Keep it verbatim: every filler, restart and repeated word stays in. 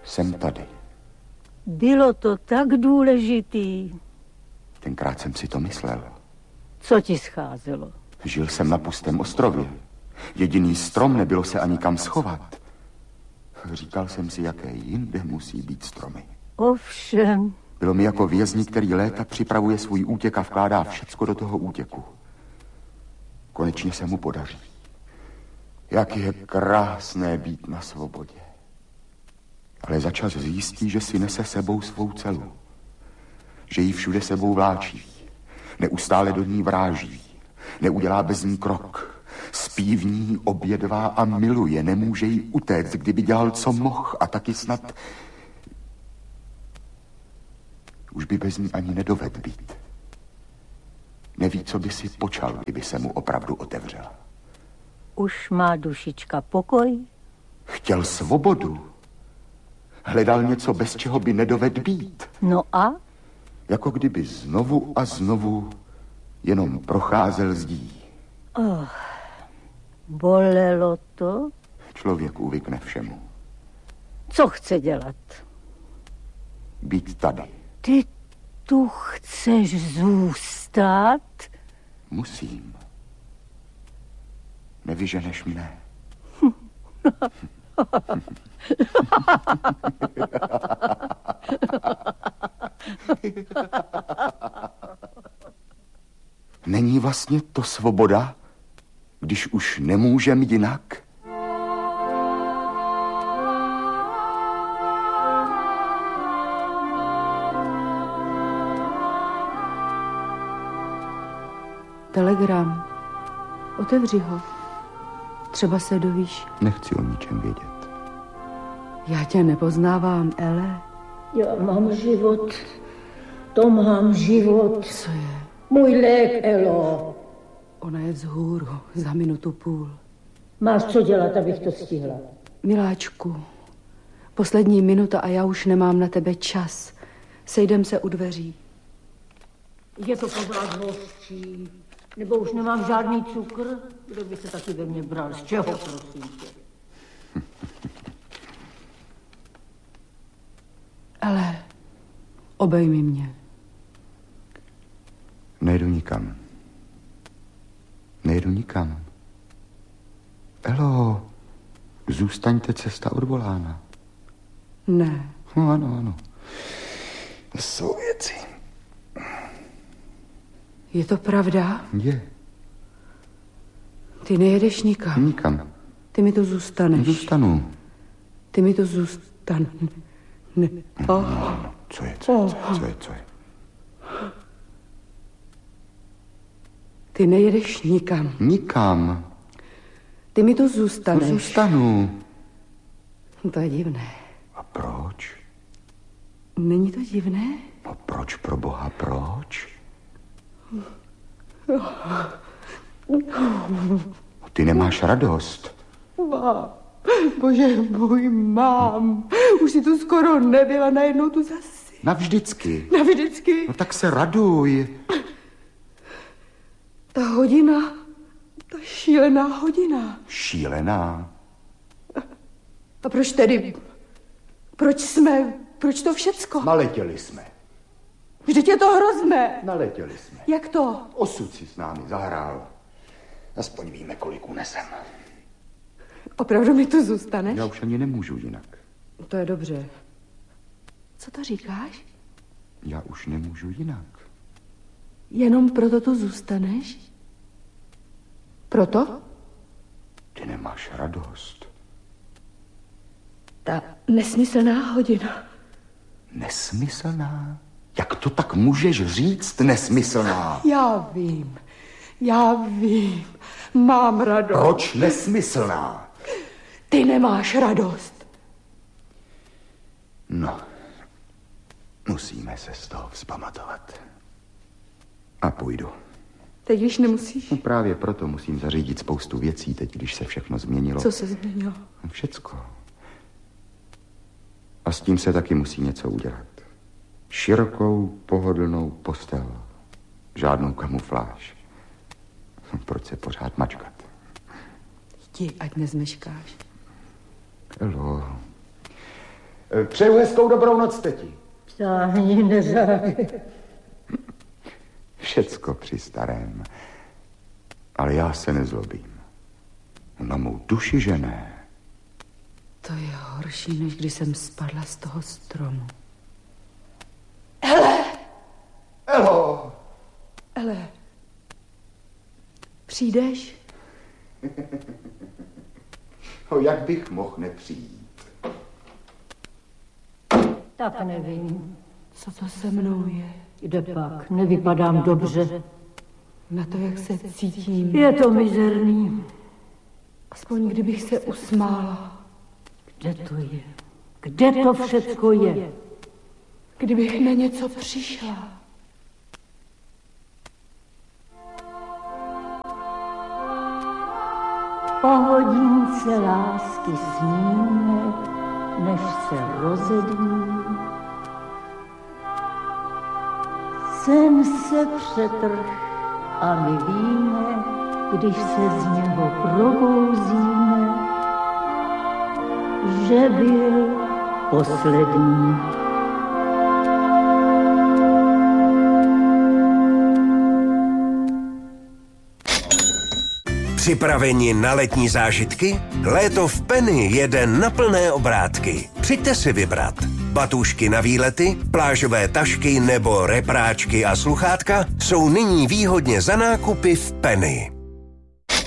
Jsem tady. Bylo to tak důležitý. Tenkrát jsem si to myslel. Co ti scházelo? Žil jsem na pustém ostrově. Jediný strom, nebylo se ani kam schovat. Říkal jsem si, jaké jinde musí být stromy. Ovšem. Bylo mi jako vězni, který léta připravuje svůj útěk a vkládá všecko do toho útěku. Konečně se mu podaří. Jak je krásné být na svobodě. Ale za čas zjistí, že si nese sebou svou celu. Že ji všude sebou vláčí. Neustále do ní vráží. Neudělá bez ní krok. Spí v ní, obědvá a miluje. Nemůže jí utéct, kdyby dělal, co mohl. A taky snad... Už by bez ní ani nedoved být. Neví, co by si počal, kdyby se mu opravdu otevřela. Už má dušička pokoj? Chtěl svobodu. Hledal něco, bez čeho by nedoved být. No a? Jako kdyby znovu a znovu jenom procházel zdí. Oh, bolelo to? Člověk uvykne všemu. Co chce dělat? Být tady. Ty tu chceš zůstat? Musím. Nevyženeš mne. Není vlastně to svoboda, když už nemůžem jinak? Telegram. Otevři ho. Třeba se dovíš. Nechci o ničem vědět. Já tě nepoznávám, Ele. Já mám život. To mám život. Co je? Můj lék, Elo. Ona je vzhůru za minutu půl. Máš co dělat, abych to stihla? Miláčku, poslední minuta a já už nemám na tebe čas. Sejdem se u dveří. Je to pořád hořčí. Nebo už nemám žádný cukr? Kdo by se taky ve mně bral? Z čeho, prosím tě? Ale obejmi mě. Nejdu nikam. Nejdu nikam. Elo, zůstaňte, cesta odvolána. Ne. No, ano, ano. To jsou věci. Je to pravda? Je. Ty nejedeš nikam. Nikam. Ty mi to zůstaneš. Zůstanu. Ty mi to zůstane. Ne. Oh. Co je, co je, co je, co je? Ty nejedeš nikam. Nikam. Ty mi to zůstaneš. To zůstanu. To je divné. A proč? Není to divné? No proč, pro boha, proč? Ty nemáš radost. Mám. Bože můj, mám. Už si tu skoro nebyla, najednou tu zase. Navždycky. Navždycky. No tak se raduj. Ta hodina, ta šílená hodina. Šílená? A proč tedy, proč jsme, proč to všecko? Naletěli jsme. Vždyť je to hrozné. Naletěli jsme. Jak to? Osud si s námi zahrál. Aspoň víme, kolik unesem. Opravdu mi tu zůstaneš? Já už ani nemůžu jinak. To je dobře. Co to říkáš? Já už nemůžu jinak. Jenom proto tu zůstaneš? Proto? Ty nemáš radost. Ta nesmyslná hodina. Nesmyslná? Jak to tak můžeš říct, nesmyslná? Já vím, já vím, mám radost. Proč nesmyslná? Ty nemáš radost. No, musíme se z toho vzpamatovat. A půjdu. Teď už nemusíš? No právě proto musím zařídit spoustu věcí, teď, když se všechno změnilo. Co se změnilo? Všecko. A s tím se taky musí něco udělat. Širokou, pohodlnou postel. Žádnou kamufláž. Proč se pořád mačkat? Jdi, ať nezmeškáš. Elo, Přeju hezkou dobrou noc, teti. Sáhni, neřávě. Všecko při starém. Ale já se nezlobím. Na mou duši, že ne. To je horší, než když jsem spadla z toho stromu. Ele! Elo! Ele, přijdeš? O, jak bych mohl nepřijít? Tak nevím. Co to se mnou je? Kde pak? Nevypadám dobře. Na to, jak se cítím. Je to mizerný. Aspoň kdybych se usmála. Kde to je? Kde to všecko je? Kdybych na něco přišla. Po hodince lásky sníme, než se rozední. Sen se přetrh a my víme, když se z něho probouzíme, že byl poslední. Připraveni na letní zážitky? Léto v Penny jede na plné obrátky. Přijďte si vybrat. Batůžky na výlety, plážové tašky nebo repráčky a sluchátka jsou nyní výhodně za nákupy v Penny.